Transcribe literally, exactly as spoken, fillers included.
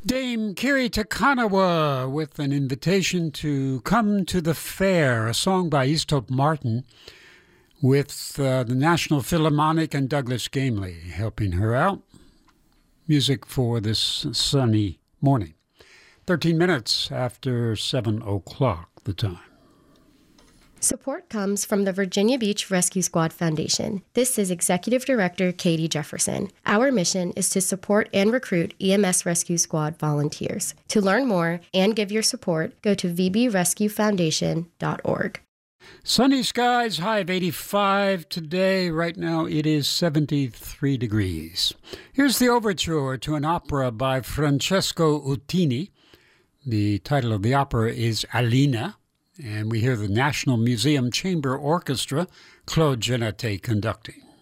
Dame Kiri Takanawa with an invitation to come to the fair, a song by Easthope Martin with uh, the National Philharmonic and Douglas Gamely helping her out. Music for this sunny morning. thirteen minutes after seven o'clock the time. Support comes from the Virginia Beach Rescue Squad Foundation. This is Executive Director Katie Jefferson. Our mission is to support and recruit E M S Rescue Squad volunteers. To learn more and give your support, go to v b rescue foundation dot org. Sunny skies, high of eighty-five today. Right now it is seventy-three degrees. Here's the overture to an opera by Francesco Uttini. The title of the opera is Alina. And we hear the National Museum Chamber Orchestra, Claude Genetet conducting.